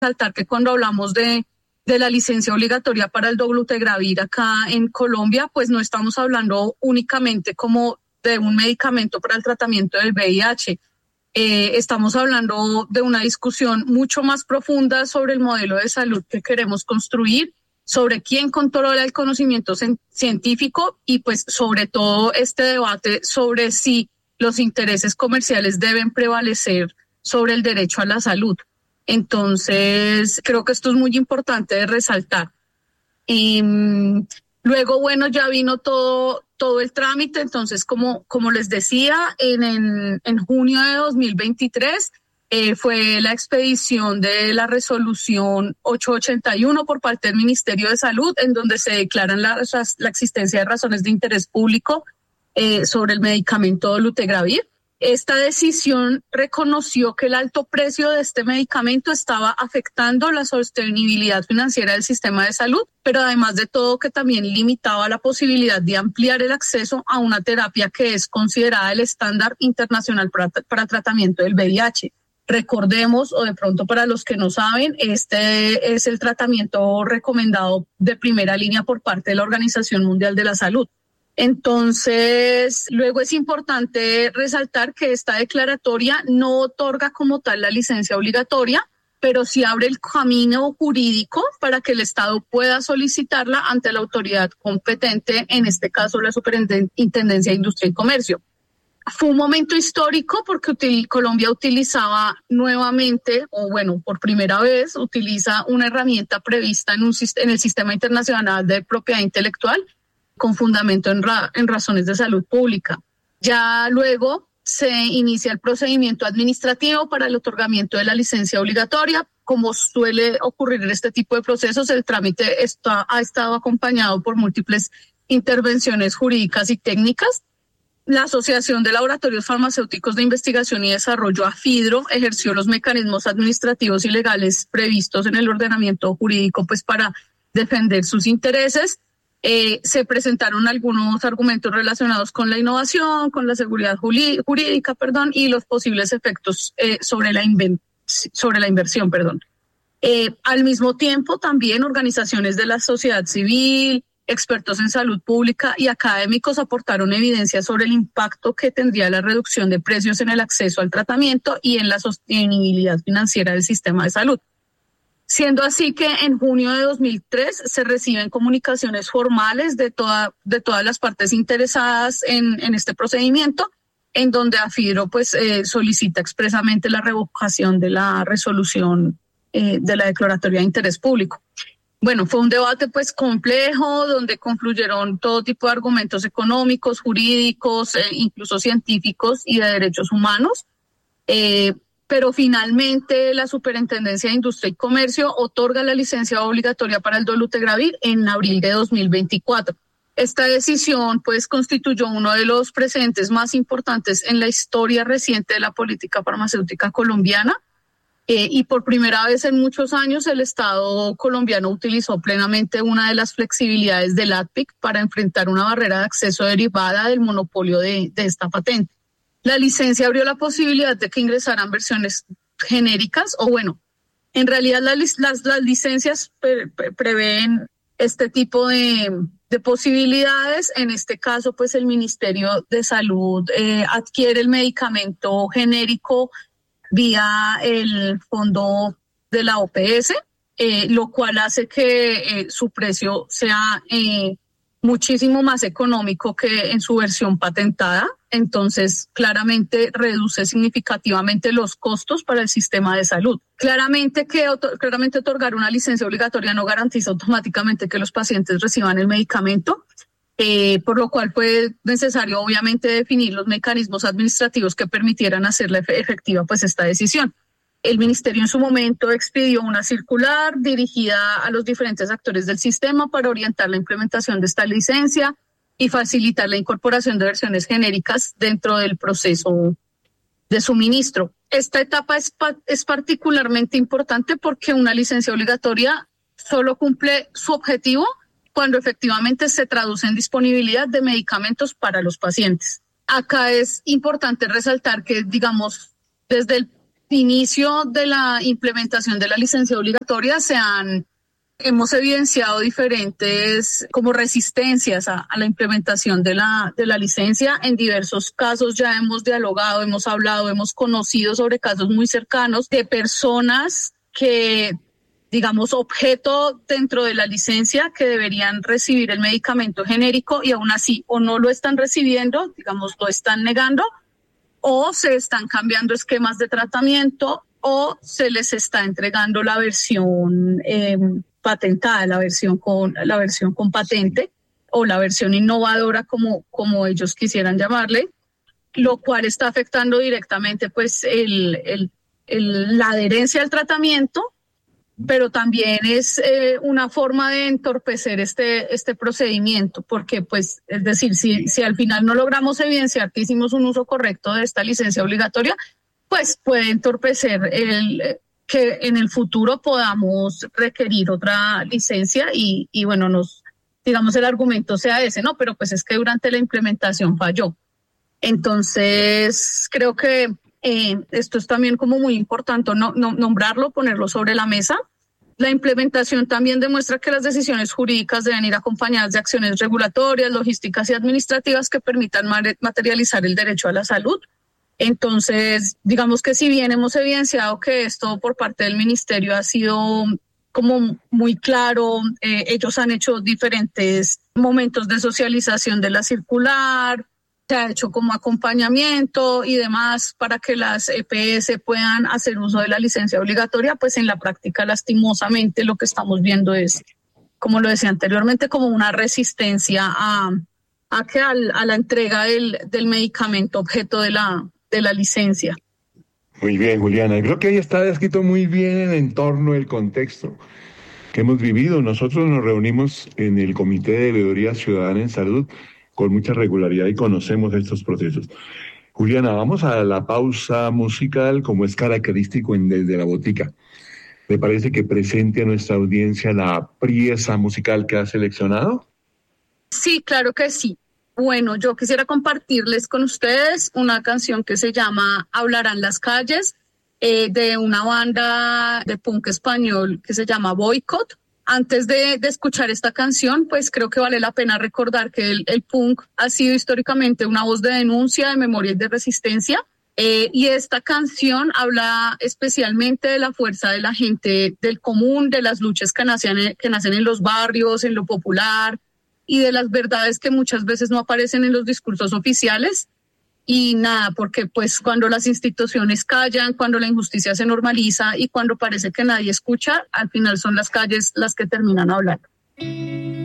resaltar que cuando hablamos de la licencia obligatoria para el dolutegravir acá en Colombia, pues no estamos hablando únicamente como de un medicamento para el tratamiento del VIH. Estamos hablando de una discusión mucho más profunda sobre el modelo de salud que queremos construir, sobre quién controla el conocimiento científico y pues sobre todo este debate sobre si los intereses comerciales deben prevalecer sobre el derecho a la salud. Entonces, creo que esto es muy importante de resaltar. Luego, bueno, ya vino todo el trámite. Entonces, como les decía, en junio de 2023 fue la expedición de la resolución 881 por parte del Ministerio de Salud, en donde se declaran la existencia de razones de interés público sobre el medicamento dolutegravir. Esta decisión reconoció que el alto precio de este medicamento estaba afectando la sostenibilidad financiera del sistema de salud, pero además de todo que también limitaba la posibilidad de ampliar el acceso a una terapia que es considerada el estándar internacional para tratamiento del VIH. Recordemos, o de pronto para los que no saben, este es el tratamiento recomendado de primera línea por parte de la Organización Mundial de la Salud. Entonces, luego es importante resaltar que esta declaratoria no otorga como tal la licencia obligatoria, pero sí abre el camino jurídico para que el Estado pueda solicitarla ante la autoridad competente, en este caso la Superintendencia de Industria y Comercio. Fue un momento histórico porque Colombia utilizaba nuevamente, o bueno, por primera vez, utiliza una herramienta prevista en el Sistema Internacional de Propiedad Intelectual, con fundamento en razones de salud pública. Ya luego se inicia el procedimiento administrativo para el otorgamiento de la licencia obligatoria. Como suele ocurrir en este tipo de procesos, el trámite ha estado acompañado por múltiples intervenciones jurídicas y técnicas. La Asociación de Laboratorios Farmacéuticos de Investigación y Desarrollo, AFIDRO, ejerció los mecanismos administrativos y legales previstos en el ordenamiento jurídico pues para defender sus intereses. Se presentaron algunos argumentos relacionados con la innovación, con la seguridad jurídica, y los posibles efectos sobre la inversión. Al mismo tiempo, también organizaciones de la sociedad civil, expertos en salud pública y académicos aportaron evidencia sobre el impacto que tendría la reducción de precios en el acceso al tratamiento y en la sostenibilidad financiera del sistema de salud. Siendo así que en junio de 2003 se reciben comunicaciones formales de todas las partes interesadas en este procedimiento, en donde AFIDRO solicita expresamente la revocación de la resolución de la declaratoria de interés público. Bueno, fue un debate complejo donde confluyeron todo tipo de argumentos económicos, jurídicos, incluso científicos y de derechos humanos. Pero finalmente la Superintendencia de Industria y Comercio otorga la licencia obligatoria para el dolutegravir en abril de 2024. Esta decisión constituyó uno de los precedentes más importantes en la historia reciente de la política farmacéutica colombiana y por primera vez en muchos años el Estado colombiano utilizó plenamente una de las flexibilidades del ADPIC para enfrentar una barrera de acceso derivada del monopolio de esta patente. La licencia abrió la posibilidad de que ingresaran versiones genéricas en realidad las licencias prevén este tipo de posibilidades. En este caso, el Ministerio de Salud adquiere el medicamento genérico vía el fondo de la OPS, lo cual hace que su precio sea muchísimo más económico que en su versión patentada. Entonces, claramente reduce significativamente los costos para el sistema de salud. Claramente otorgar una licencia obligatoria no garantiza automáticamente que los pacientes reciban el medicamento, por lo cual fue necesario obviamente definir los mecanismos administrativos que permitieran hacerla efectiva esta decisión. El Ministerio en su momento expidió una circular dirigida a los diferentes actores del sistema para orientar la implementación de esta licencia y facilitar la incorporación de versiones genéricas dentro del proceso de suministro. Esta etapa es particularmente importante porque una licencia obligatoria solo cumple su objetivo cuando efectivamente se traduce en disponibilidad de medicamentos para los pacientes. Acá es importante resaltar que, desde el inicio de la implementación de la licencia obligatoria hemos evidenciado diferentes como resistencias a la implementación de la licencia. En diversos casos ya hemos dialogado, hemos hablado, hemos conocido sobre casos muy cercanos de personas que, digamos, objeto dentro de la licencia, que deberían recibir el medicamento genérico y aún así o no lo están recibiendo, digamos, lo están negando, o se están cambiando esquemas de tratamiento, o se les está entregando la versión patentada, la versión con patente, o la versión innovadora, como ellos quisieran llamarle, lo cual está afectando directamente pues la adherencia al tratamiento, pero también es una forma de entorpecer este procedimiento, porque pues, es decir, si al final no logramos evidenciar que hicimos un uso correcto de esta licencia obligatoria, pues puede entorpecer que en el futuro podamos requerir otra licencia y bueno, digamos el argumento sea ese, no, pero pues es que durante la implementación falló. Entonces, creo que esto es también como muy importante nombrarlo, ponerlo sobre la mesa. La implementación también demuestra que las decisiones jurídicas deben ir acompañadas de acciones regulatorias, logísticas y administrativas que permitan materializar el derecho a la salud. Entonces, digamos que si bien hemos evidenciado que esto por parte del ministerio ha sido como muy claro, ellos han hecho diferentes momentos de socialización de la circular, se ha hecho como acompañamiento y demás para que las EPS puedan hacer uso de la licencia obligatoria, pues en la práctica lastimosamente lo que estamos viendo es, como lo decía anteriormente, como una resistencia a la entrega del medicamento objeto de la licencia. Muy bien, Juliana. Creo que ahí está descrito muy bien el entorno, el contexto que hemos vivido. Nosotros nos reunimos en el Comité de Veeduría Ciudadana en Salud con mucha regularidad y conocemos estos procesos. Juliana, vamos a la pausa musical como es característico en Desde la Botica. ¿Le parece que presente a nuestra audiencia la pieza musical que ha seleccionado? Sí, claro que sí. Bueno, yo quisiera compartirles con ustedes una canción que se llama Hablarán las calles, de una banda de punk español que se llama Boycott. Antes de escuchar esta canción, pues creo que vale la pena recordar que el punk ha sido históricamente una voz de denuncia, de memoria y de resistencia. Y esta canción habla especialmente de la fuerza de la gente del común, de las luchas que nacen en los barrios, en lo popular, y de las verdades que muchas veces no aparecen en los discursos oficiales. Y nada, porque pues cuando las instituciones callan, cuando la injusticia se normaliza y cuando parece que nadie escucha, al final son las calles las que terminan hablando.